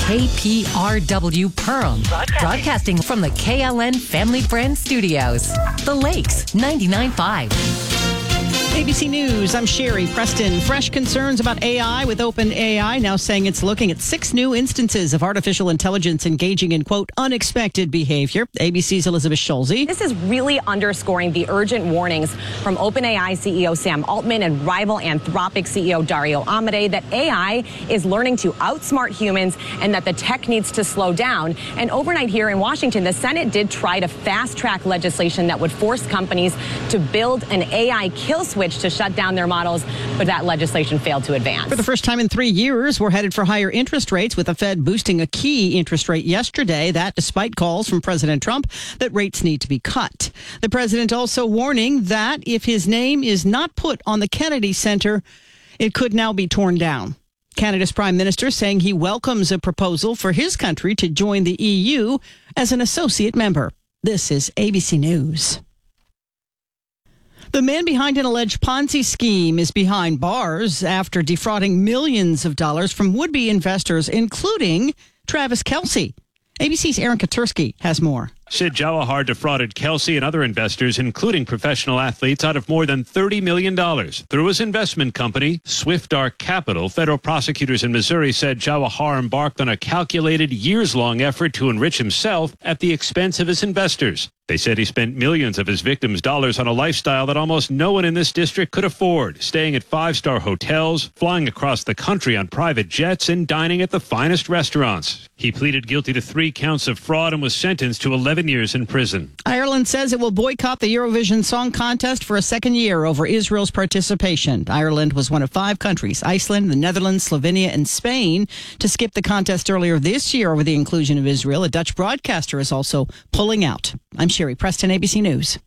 KPRW Pearl, broadcasting from the KLN Family Friend Studios. The Lakes 99.5. ABC News, I'm Sherry Preston. Fresh concerns about AI with OpenAI now saying it's looking at 6 new instances of artificial intelligence engaging in, quote, unexpected behavior. ABC's Elizabeth Schulze. This is really underscoring the urgent warnings from OpenAI CEO Sam Altman and rival Anthropic CEO Dario Amodei that AI is learning to outsmart humans and that the tech needs to slow down. And overnight here in Washington, the Senate did try to fast-track legislation that would force companies to build an AI kill switch to shut down their models, but that legislation failed to advance. For the first time in 3 years, we're headed for higher interest rates, with the Fed boosting a key interest rate yesterday. That despite calls from President Trump that rates need to be cut. The president also warning that if his name is not put on the Kennedy Center, it could now be torn down. Canada's prime minister saying he welcomes a proposal for his country to join the EU as an associate member. This is ABC News. The man behind an alleged Ponzi scheme is behind bars after defrauding millions of dollars from would-be investors, including Travis Kelce. ABC's Aaron Katursky has more. Sid Jawahar defrauded Kelce and other investors, including professional athletes, out of more than $30 million through his investment company, Swiftark Capital. Federal prosecutors in Missouri said Jawahar embarked on a calculated, years-long effort to enrich himself at the expense of his investors. They said he spent millions of his victims' dollars on a lifestyle that almost no one in this district could afford, staying at 5-star hotels, flying across the country on private jets, and dining at the finest restaurants. He pleaded guilty to 3 counts of fraud and was sentenced to 11 years in prison. Ireland says it will boycott the Eurovision Song Contest for a second year over Israel's participation. Ireland was one of 5 countries, Iceland, the Netherlands, Slovenia, and Spain, to skip the contest earlier this year over the inclusion of Israel. A Dutch broadcaster is also pulling out. I'm Sherry Preston, ABC News.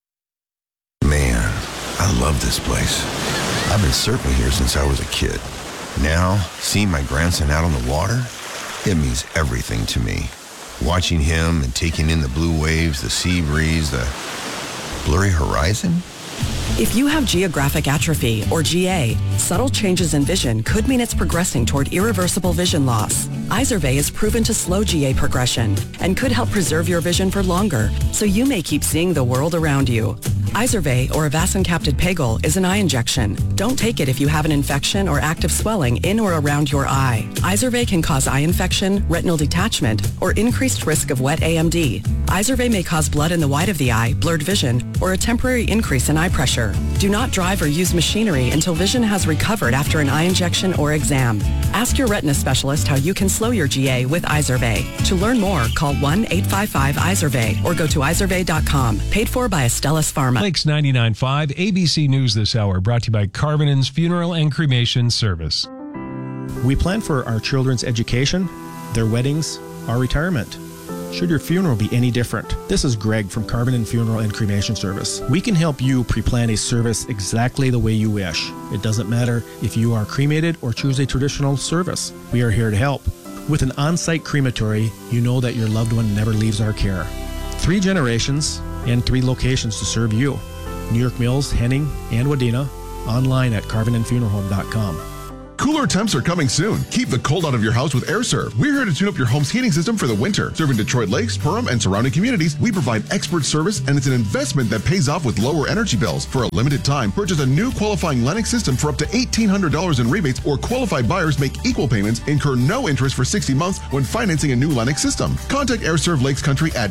Man, I love this place. I've been surfing here since I was a kid. Now, seeing my grandson out on the water, it means everything to me. Watching him and taking in the blue waves, the sea breeze, the blurry horizon. If you have geographic atrophy, or GA, subtle changes in vision could mean it's progressing toward irreversible vision loss. Izervay is proven to slow GA progression and could help preserve your vision for longer, so you may keep seeing the world around you. Izervay, or avacincaptad pegol, is an eye injection. Don't take it if you have an infection or active swelling in or around your eye. Izervay can cause eye infection, retinal detachment, or increased risk of wet AMD. Izervay may cause blood in the white of the eye, blurred vision, or a temporary increase in eye pressure. Do not drive or use machinery until vision has recovered after an eye injection or exam. Ask your retina specialist how you can slow your GA with Izervay. To learn more, call 1-855-IZERVAY or go to izervay.com. Paid for by Astellas Pharma. Lakes 99.5 ABC News this hour, brought to you by Carvinen's Funeral and Cremation Service. We plan for our children's education, their weddings, our retirement. Should your funeral be any different? This is Greg from Carvinen Funeral and Cremation Service. We can help you pre-plan a service exactly the way you wish. It doesn't matter if you are cremated or choose a traditional service. We are here to help. With an on-site crematory, you know that your loved one never leaves our care. 3 generations and 3 locations to serve you. New York Mills, Henning, and Wadena. Online at carvinenfuneralhome.com. Cooler temps are coming soon. Keep the cold out of your house with AirServe. We're here to tune up your home's heating system for the winter. Serving Detroit Lakes, Perham, and surrounding communities, we provide expert service, and it's an investment that pays off with lower energy bills. For a limited time, purchase a new qualifying Lennox system for up to $1,800 in rebates, or qualified buyers make equal payments, incur no interest for 60 months when financing a new Lennox system. Contact AirServe Lakes Country at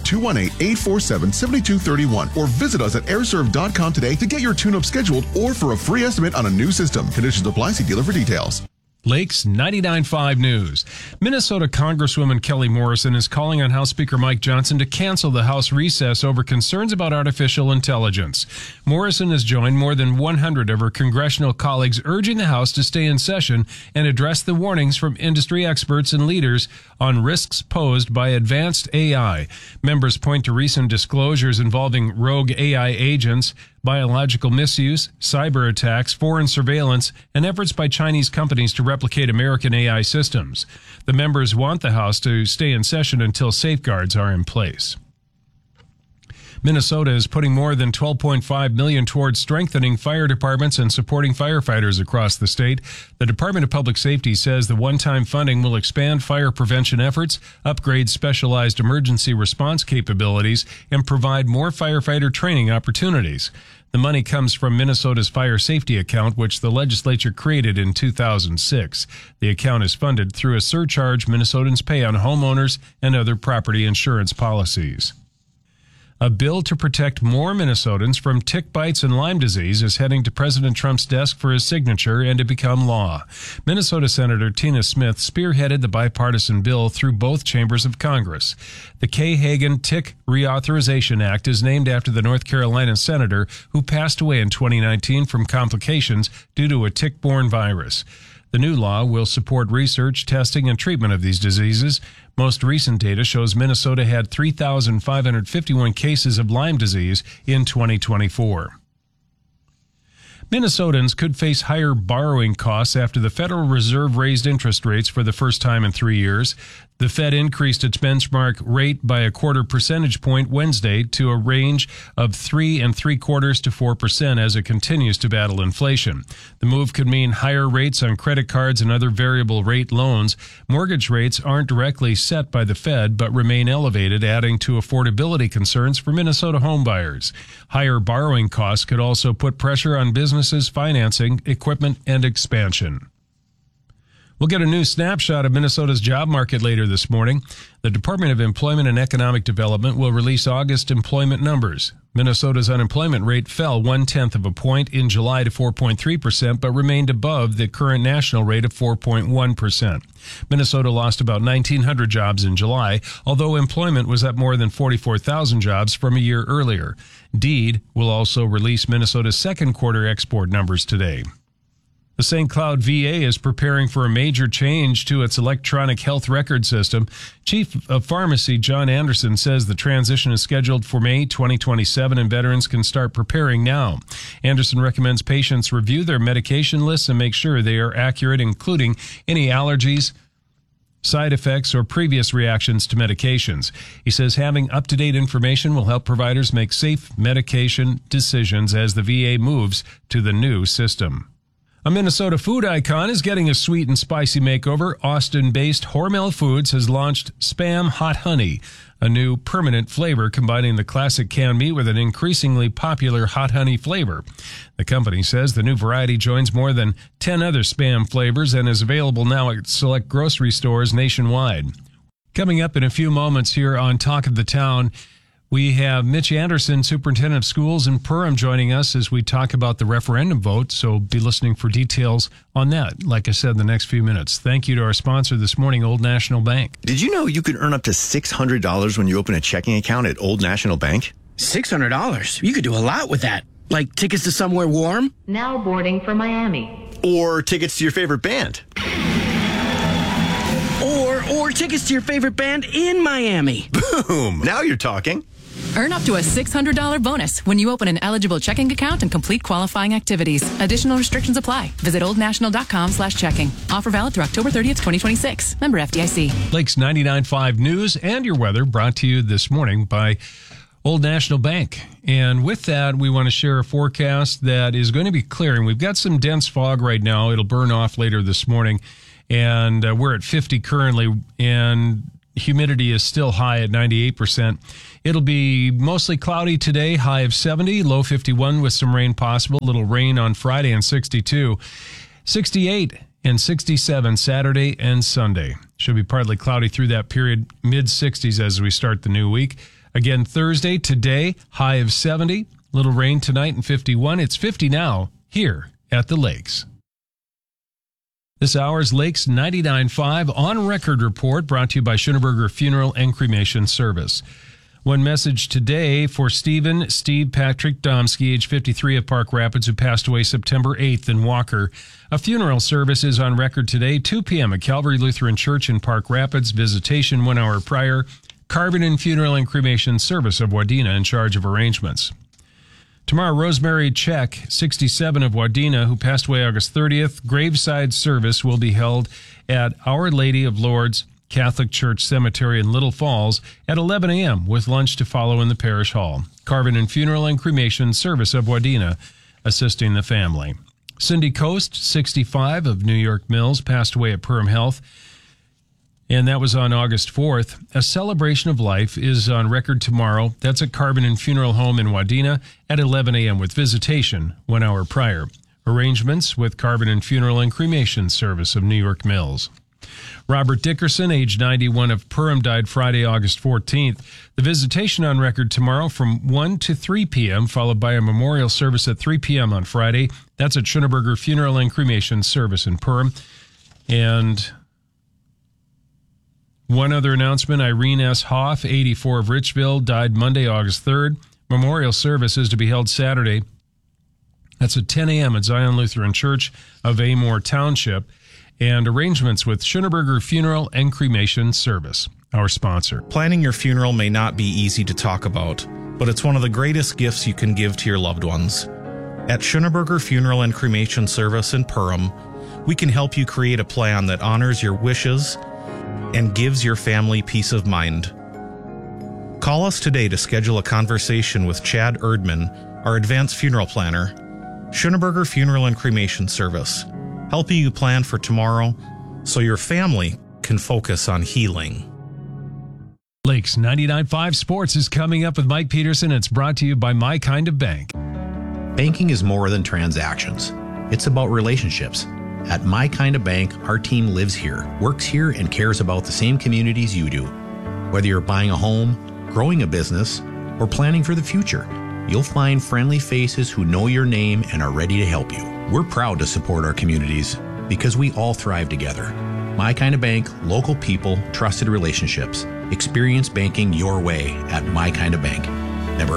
218-847-7231 or visit us at airserve.com today to get your tune-up scheduled or for a free estimate on a new system. Conditions apply. See dealer for details. Lakes 99.5 News. Minnesota Congresswoman Kelly Morrison is calling on House Speaker Mike Johnson to cancel the House recess over concerns about artificial intelligence. Morrison has joined more than 100 of her congressional colleagues urging the House to stay in session and address the warnings from industry experts and leaders on risks posed by advanced AI. Members point to recent disclosures involving rogue AI agents, biological misuse, cyber attacks, foreign surveillance, and efforts by Chinese companies to replicate American AI systems. The members want the House to stay in session until safeguards are in place. Minnesota is putting more than $12.5 million towards strengthening fire departments and supporting firefighters across the state. The Department of Public Safety says the one-time funding will expand fire prevention efforts, upgrade specialized emergency response capabilities, and provide more firefighter training opportunities. The money comes from Minnesota's fire safety account, which the legislature created in 2006. The account is funded through a surcharge Minnesotans pay on homeowners and other property insurance policies. A bill to protect more Minnesotans from tick bites and Lyme disease is heading to President Trump's desk for his signature and to become law. Minnesota Senator Tina Smith spearheaded the bipartisan bill through both chambers of Congress. The Kay Hagan Tick Reauthorization Act is named after the North Carolina senator who passed away in 2019 from complications due to a tick-borne virus. The new law will support research, testing, and treatment of these diseases. Most recent data shows Minnesota had 3,551 cases of Lyme disease in 2024. Minnesotans could face higher borrowing costs after the Federal Reserve raised interest rates for the first time in 3 years. The Fed increased its benchmark rate by a quarter percentage point Wednesday to a range of 3.75% to 4% as it continues to battle inflation. The move could mean higher rates on credit cards and other variable rate loans. Mortgage rates aren't directly set by the Fed but remain elevated, adding to affordability concerns for Minnesota homebuyers. Higher borrowing costs could also put pressure on businesses financing equipment and expansion. We'll get a new snapshot of Minnesota's job market later this morning. The Department of Employment and Economic Development will release August employment numbers. Minnesota's unemployment rate fell 0.1 of a point in July to 4.3%, but remained above the current national rate of 4.1%. Minnesota lost about 1,900 jobs in July, although employment was up more than 44,000 jobs from a year earlier. DEED will also release Minnesota's second quarter export numbers today. The St. Cloud VA is preparing for a major change to its electronic health record system. Chief of Pharmacy John Anderson says the transition is scheduled for May 2027 and veterans can start preparing now. Anderson recommends patients review their medication lists and make sure they are accurate, including any allergies, side effects, or previous reactions to medications. He says having up-to-date information will help providers make safe medication decisions as the VA moves to the new system. A Minnesota food icon is getting a sweet and spicy makeover. Austin-based Hormel Foods has launched Spam Hot Honey, a new permanent flavor combining the classic canned meat with an increasingly popular hot honey flavor. The company says the new variety joins more than 10 other Spam flavors and is available now at select grocery stores nationwide. Coming up in a few moments here on Talk of the Town, we have Mitch Anderson, Superintendent of Schools in Perham, joining us as we talk about the referendum vote. So be listening for details on that, like I said, in the next few minutes. Thank you to our sponsor this morning, Old National Bank. Did you know you could earn up to $600 when you open a checking account at Old National Bank? $600? You could do a lot with that. Like tickets to somewhere warm? Now boarding for Miami. Or tickets to your favorite band. Or tickets to your favorite band in Miami. Boom! Now you're talking. Earn up to a $600 bonus when you open an eligible checking account and complete qualifying activities. Additional restrictions apply. Visit oldnational.com/checking. Offer valid through October 30th, 2026. Member FDIC. Lakes 99.5 News and your weather brought to you this morning by Old National Bank. And with that, we want to share a forecast that is going to be clearing. We've got some dense fog right now. It'll burn off later this morning. And we're at 50 currently, and humidity is still high at 98%. It'll be mostly cloudy today, high of 70, low 51 with some rain possible. Little rain on Friday and 62. 68 and 67 Saturday and Sunday. Should be partly cloudy through that period, mid-60s as we start the new week. Again, Thursday, today, high of 70, little rain tonight and 51. It's 50 now here at the Lakes. This hour's Lakes 99.5 On Record report brought to you by Schoenberger Funeral and Cremation Service. One message today for Steve Patrick Domsky, age 53 of Park Rapids, who passed away September 8th in Walker. A funeral service is on record today, 2 p.m. at Calvary Lutheran Church in Park Rapids. Visitation 1 hour prior. Carvin Funeral and Cremation Service of Wadena in charge of arrangements. Tomorrow, Rosemary Check, 67 of Wadena, who passed away August 30th. Graveside service will be held at Our Lady of Lourdes Catholic Church Cemetery in Little Falls at 11 a.m. with lunch to follow in the parish hall. Carvin and Funeral and Cremation Service of Wadena assisting the family. Cindy Coast, 65, of New York Mills, passed away at Perham Health, and that was on August 4th. A celebration of life is on record tomorrow. That's at Carvin and Funeral Home in Wadena at 11 a.m. with visitation 1 hour prior. Arrangements with Carvin and Funeral and Cremation Service of New York Mills. Robert Dickerson, age 91, of Perham, died Friday, August 14th. The visitation on record tomorrow from 1 to 3 p.m., followed by a memorial service at 3 p.m. on Friday. That's at Schoeneberger Funeral and Cremation Service in Perham. And one other announcement, Irene S. Hoff, 84, of Richville, died Monday, August 3rd. Memorial service is to be held Saturday. That's at 10 a.m. at Zion Lutheran Church of Amore Township. And arrangements with Schoeneberger Funeral and Cremation Service, our sponsor. Planning your funeral may not be easy to talk about, but it's one of the greatest gifts you can give to your loved ones. At Schoeneberger Funeral and Cremation Service in Perham, we can help you create a plan that honors your wishes and gives your family peace of mind. Call us today to schedule a conversation with Chad Erdman, our advanced funeral planner. Schoeneberger Funeral and Cremation Service, helping you plan for tomorrow so your family can focus on healing. Lakes 99.5 Sports is coming up with Mike Peterson. It's brought to you by My Kind of Bank. Banking is more than transactions. It's about relationships. At My Kind of Bank, our team lives here, works here, and cares about the same communities you do. Whether you're buying a home, growing a business, or planning for the future, you'll find friendly faces who know your name and are ready to help you. We're proud to support our communities because we all thrive together. My Kind of Bank, local people, trusted relationships. Experience banking your way at My Kind of Bank. Member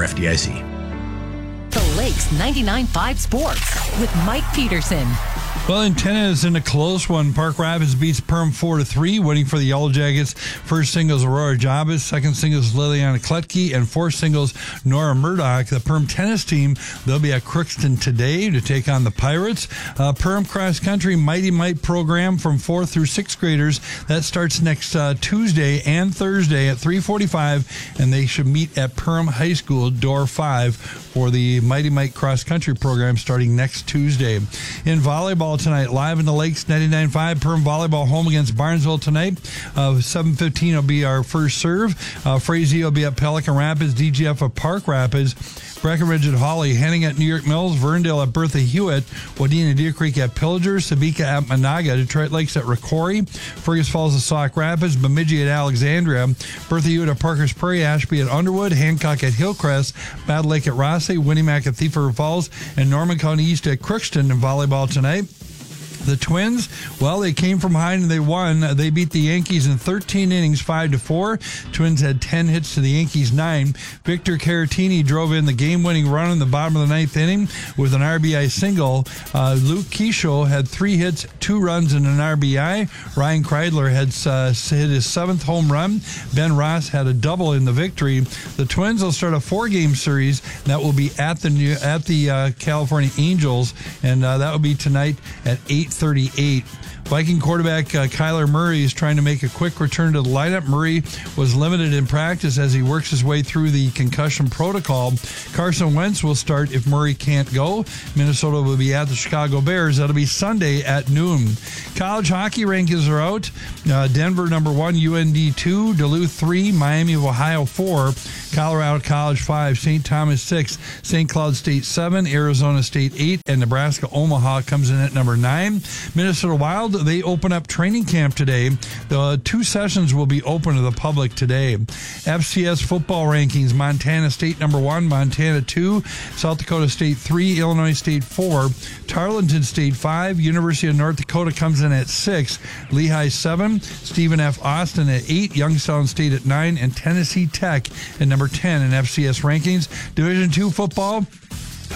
FDIC. The Lakes 99.5 Sports with Mike Peterson. Well, in tennis, in a close one, Park Rapids beats Perham 4-3, winning for the Yellow Jackets. First singles, Aurora Jabez. Second singles, Liliana Kletke. And fourth singles, Nora Murdoch. The Perham tennis team, they'll be at Crookston today to take on the Pirates. Perham Cross Country Mighty Might program from 4th through 6th graders. That starts next Tuesday and Thursday at 3:45, and they should meet at Perham High School, door 5, for the Mighty Might Cross Country program starting next Tuesday. In volleyball tonight, live in the Lakes 99.5, Perham volleyball home against Barnesville tonight. 7:15 will be our first serve. Frazee will be at Pelican Rapids, DGF at Park Rapids, Breckenridge at Hawley, Henning at New York Mills, Verndale at Bertha Hewitt, Wadena Deer Creek at Pillager, Sabika at Monaga, Detroit Lakes at Ricori, Fergus Falls at Sauk Rapids, Bemidji at Alexandria, Bertha Hewitt at Parker's Prairie, Ashby at Underwood, Hancock at Hillcrest, Battle Lake at Rossley, Winnimac at Thief River Falls, and Norman County East at Crookston in volleyball tonight. The Twins, well, they came from behind and they won. They beat the Yankees in 13 innings, 5-4. Twins had 10 hits to the Yankees 9. Victor Caratini drove in the game-winning run in the bottom of the 9th inning with an RBI single. Luke Keisho had 3 hits, 2 runs, and an RBI. Ryan Kreidler had hit his 7th home run. Ben Ross had a double in the victory. The Twins will start a 4-game series that will be at the California Angels, and that will be tonight at 8:38. Viking quarterback Kyler Murray is trying to make a quick return to the lineup. Murray was limited in practice as he works his way through the concussion protocol. Carson Wentz will start if Murray can't go. Minnesota will be at the Chicago Bears. That'll be Sunday at noon. College hockey rankings are out. Denver number 1, UND 2, Duluth 3, Miami of Ohio 4, Colorado College 5, St. Thomas 6, St. Cloud State 7, Arizona State 8, and Nebraska Omaha comes in at number 9. Minnesota Wild, they open up training camp today. The 2 sessions will be open to the public today. FCS football rankings, Montana State number 1, Montana 2, South Dakota State 3, Illinois State 4, Tarleton State 5, University of North Dakota comes in at 6, Lehigh 7, Stephen F. Austin at 8, Youngstown State at 9, and Tennessee Tech at number 10 in FCS rankings. Division II football,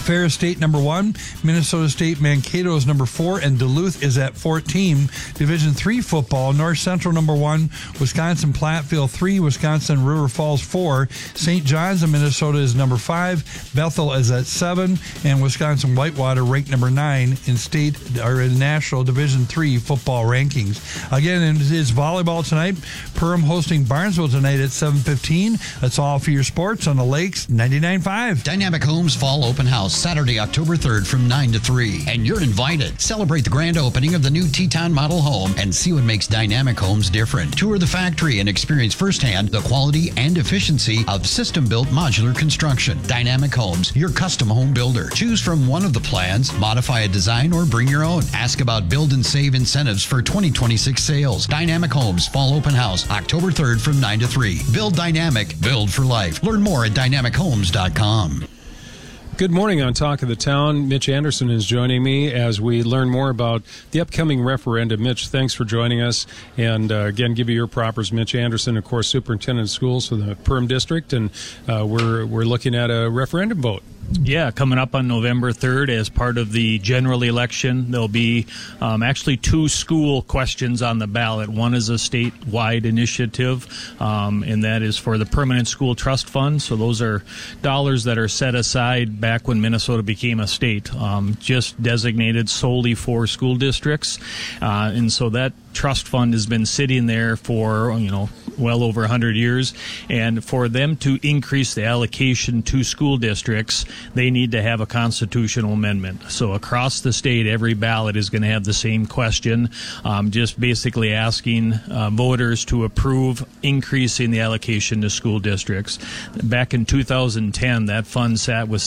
Ferris State number 1, Minnesota State Mankato is number 4, and Duluth is at 14. Division 3 football, North Central number 1, Wisconsin Platteville 3, Wisconsin River Falls 4, St. John's of Minnesota is number 5, Bethel is at 7, and Wisconsin Whitewater ranked number 9 in state or in national Division 3 football rankings. Again, it's volleyball tonight. Perham hosting Barnesville tonight at 7:15. That's all for your sports on the Lakes 99.5. Dynamic Homes Fall Open House, Saturday, October 3rd from 9 to 3. And you're invited. Celebrate the grand opening of the new Teton model home and see what makes Dynamic Homes different. Tour the factory and experience firsthand the quality and efficiency of system-built modular construction. Dynamic Homes, your custom home builder. Choose from one of the plans, modify a design, or bring your own. Ask about build and save incentives for 2026 sales. Dynamic Homes Fall Open House, October 3rd from 9 to 3. Build dynamic, build for life. Learn more at dynamichomes.com. Good morning on Talk of the Town. Mitch Anderson is joining me as we learn more about the upcoming referendum. Mitch, thanks for joining us. And again, give you your propers. Mitch Anderson, of course, Superintendent of Schools for the Perham District. And we're looking at a referendum vote. Yeah, coming up on November 3rd as part of the general election. There'll be actually 2 school questions on the ballot. One is a statewide initiative, and that is for the Permanent School Trust Fund. So those are dollars that are set aside back when Minnesota became a state, just designated solely for school districts. And so that trust fund has been sitting there for, well over 100 years. And for them to increase the allocation to school districts, they need to have a constitutional amendment. So across the state, every ballot is going to have the same question, just basically asking voters to approve increasing the allocation to school districts. Back in 2010, that fund sat with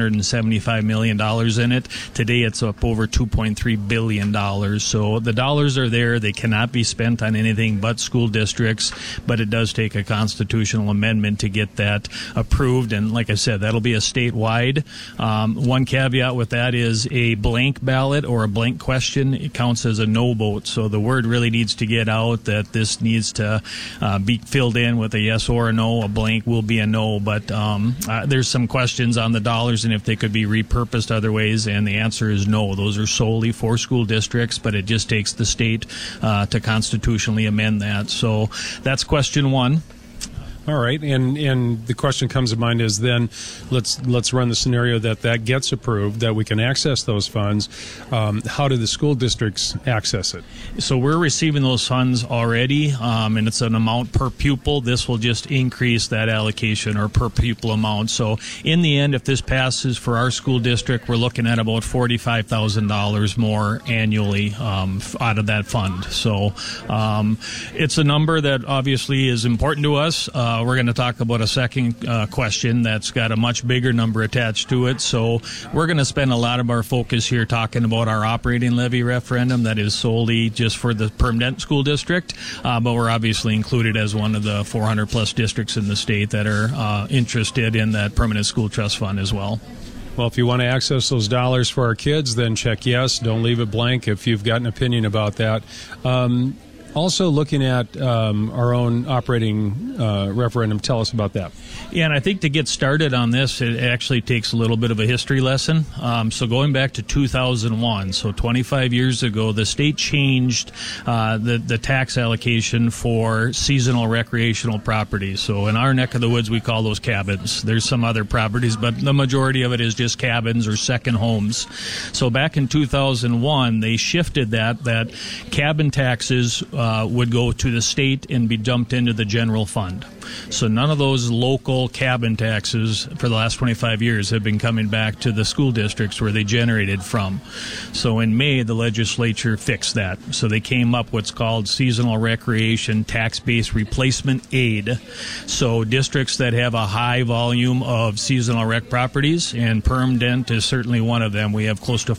$675 million in it. Today, it's up over $2.3 billion. So the dollars are there. They cannot be spent on anything but school districts, but it does take a constitutional amendment to get that approved. And like I said, that'll be a statewide. One caveat with that is a blank ballot or a blank question, it counts as a no vote. So the word really needs to get out that this needs to be filled in with a yes or a no. A blank will be a no, but there's some questions on the dollars and if they could be repurposed other ways, and the answer is no. Those are solely for school districts, but it just takes the state to constitutionally amend that. So that's question 1. All right, and the question comes to mind is then let's run the scenario that gets approved, that we can access those funds. How do the school districts access it? So we're receiving those funds already, and it's an amount per pupil. This will just increase that allocation or per pupil amount. So in the end, if this passes for our school district, we're looking at about $45,000 more annually out of that fund. So it's a number that obviously is important to us. We're going to talk about a second question that's got a much bigger number attached to it. So we're going to spend a lot of our focus here talking about our operating levy referendum that is solely just for the permanent school district, but we're obviously included as one of the 400 plus districts in the state that are interested in that permanent school trust fund as well. Well, if you want to access those dollars for our kids, then check yes. Don't leave it blank if you've got an opinion about that. Also looking at our own operating referendum. Tell us about that. Yeah, and I think to get started on this, it actually takes a little bit of a history lesson. So going back to 2001, so 25 years ago, the state changed the tax allocation for seasonal recreational properties. So in our neck of the woods, we call those cabins. There's some other properties, but the majority of it is just cabins or second homes. So back in 2001, they shifted that cabin taxes would go to the state and be dumped into the general fund. So none of those local cabin taxes for the last 25 years have been coming back to the school districts where they generated from. So in May, the legislature fixed that. So they came up what's called seasonal recreation tax-based replacement aid. So districts that have a high volume of seasonal rec properties, and Perham Dent is certainly one of them. We have close to